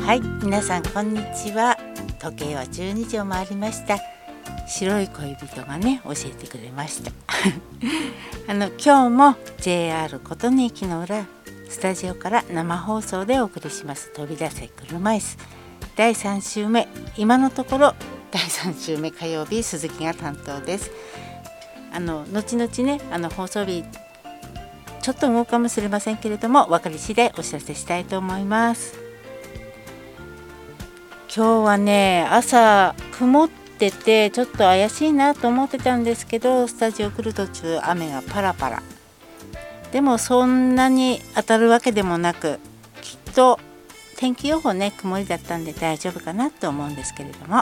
はい、皆さんこんにちは。時計は12時を回りました。白い恋人がね教えてくれました今日も JR 琴音駅の裏スタジオから生放送でお送りします飛び出せ車椅子第3週目。今のところ第3週目火曜日鈴木が担当です。後々ね放送日ちょっと動くかもしれませんけれども分かり次第お知らせしたいと思います。今日はね朝曇っててちょっと怪しいなと思ってたんですけど、スタジオ来る途中雨がパラパラ。でもそんなに当たるわけでもなく、きっと天気予報ね曇りだったんで大丈夫かなと思うんですけれども、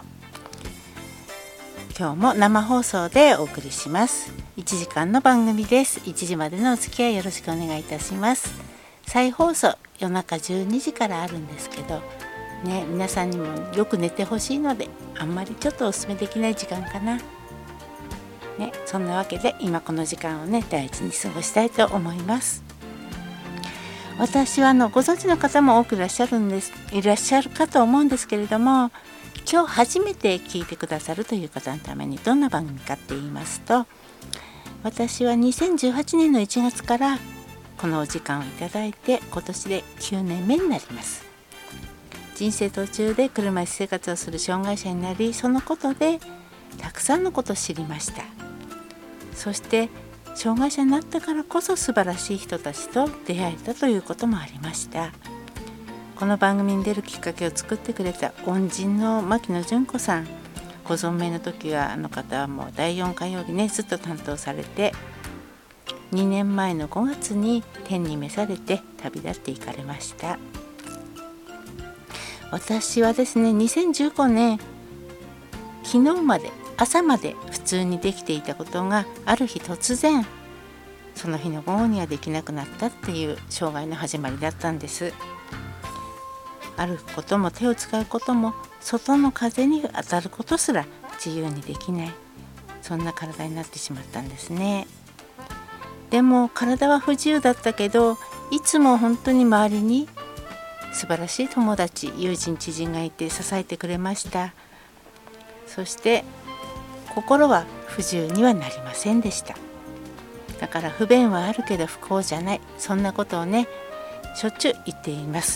今日も生放送でお送りします。1時間の番組です。1時までのお付き合いよろしくお願いいたします。再放送夜中12時からあるんですけどね、皆さんにもよく寝てほしいのであんまりちょっとお勧めできない時間かな、ね、そんなわけで今この時間をね大事に過ごしたいと思います。私はご存知の方も多くいらっしゃるかと思うんですけれども、今日初めて聞いてくださるという方のためにどんな番組かって言いますと、私は2018年の1月からこのお時間をいただいて今年で9年目になります。人生途中で車椅子生活をする障害者になり、そのことでたくさんのことを知りました。そして障害者になったからこそ素晴らしい人たちと出会えたということもありました。この番組に出るきっかけを作ってくれた恩人の牧野純子さん、ご存命の時は方はもう第4火曜日ねずっと担当されて、2年前の5月に天に召されて旅立っていかれました。私はですね2015年昨日まで朝まで普通にできていたことがある日突然その日の午後にはできなくなったっていう障害の始まりだったんです。歩くことも手を使うことも外の風に当たることすら自由にできない、そんな体になってしまったんですね。でも体は不自由だったけど、いつも本当に周りに素晴らしい友達友人知人がいて支えてくれました。そして心は不自由にはなりませんでした。だから不便はあるけど不幸じゃない、そんなことをねしょっちゅう言っています。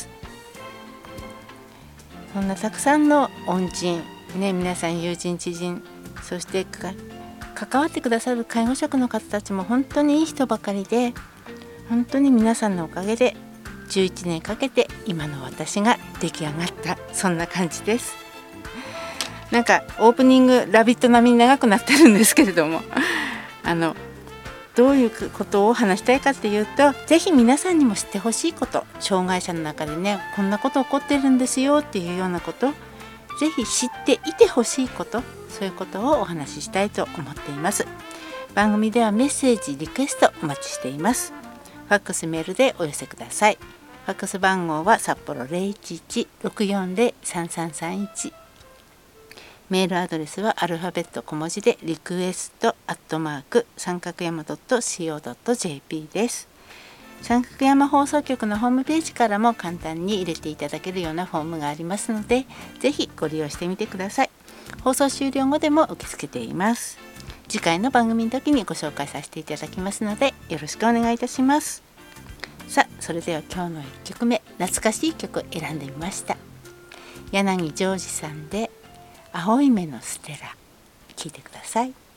そんなたくさんの恩人ね、皆さん友人知人、そして関わってくださる介護職の方たちも本当にいい人ばかりで、本当に皆さんのおかげで11年かけて今の私が出来上がった、そんな感じです。オープニングラビット並みに長くなってるんですけれどもどういうことを話したいかっていうと、ぜひ皆さんにも知ってほしいこと、障害者の中でねこんなこと起こってるんですよっていうようなこと、ぜひ知っていてほしいこと、そういうことをお話ししたいと思っています。番組ではメッセージリクエストお待ちしています。ファックスメールでお寄せください。ファックス番号は札幌 011-640-3331、メールアドレスはアルファベット小文字でリクエスト三角山 .co.jp です。三角山放送局のホームページからも簡単に入れていただけるようなフォームがありますので、ぜひご利用してみてください。放送終了後でも受け付けています。次回の番組の時にご紹介させていただきますのでよろしくお願いいたします。さあ、それでは今日の1曲目、懐かしい曲を選んでみました。柳ジョージさんで青い目のステラ、聴いてください。